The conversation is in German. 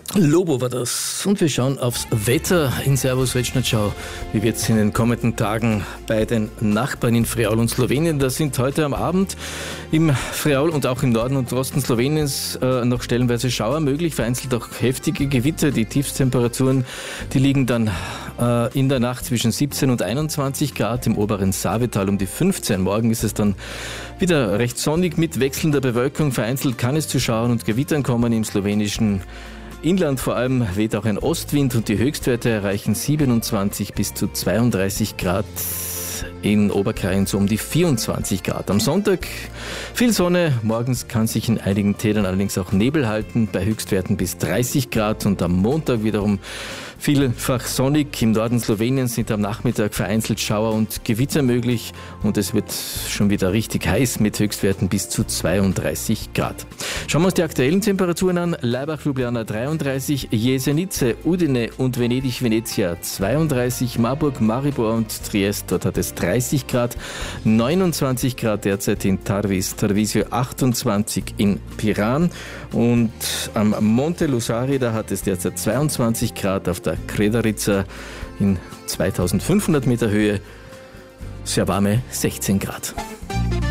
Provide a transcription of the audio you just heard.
Lobo war das. Und wir schauen aufs Wetter in Servus Wetschnitschau. Wie wird es in den kommenden Tagen bei den Nachbarn in Friaul und Slowenien? Da sind heute am Abend im Friaul und auch im Norden und Osten Sloweniens noch stellenweise Schauer möglich, vereinzelt auch heftige Gewitter. Die Tiefstemperaturen, die liegen dann in der Nacht zwischen 17 und 21 Grad, im oberen Savetal um die 15. Morgen ist es dann wieder recht sonnig mit wechselnder Bewölkung. Vereinzelt kann es zu Schauern und Gewittern kommen im slowenischen Inland. Vor allem weht auch ein Ostwind und die Höchstwerte erreichen 27 bis zu 32 Grad. In Oberkrain so um die 24 Grad. Am Sonntag viel Sonne, morgens kann sich in einigen Tälern allerdings auch Nebel halten, bei Höchstwerten bis 30 Grad und am Montag wiederum vielfach sonnig. Im Norden Sloweniens sind am Nachmittag vereinzelt Schauer und Gewitter möglich und es wird schon wieder richtig heiß mit Höchstwerten bis zu 32 Grad. Schauen wir uns die aktuellen Temperaturen an. Laibach, Ljubljana 33, Jesenice, Udine und Venedig, Venezia 32, Marburg, Maribor und Triest, dort hat es 30 Grad, 29 Grad derzeit in Tarvisio 28 in Piran und am Monte Lusari, da hat es derzeit 22 Grad, auf der Kredarica in 2500 Meter Höhe sehr warme 16 Grad.